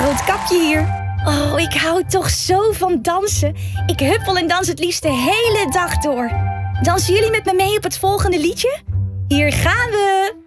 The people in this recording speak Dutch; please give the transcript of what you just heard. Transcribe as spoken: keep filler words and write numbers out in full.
Roodkapje hier. Oh, ik hou toch zo van dansen. Ik huppel en dans het liefst de hele dag door. Dansen jullie met me mee op het volgende liedje? Hier gaan we!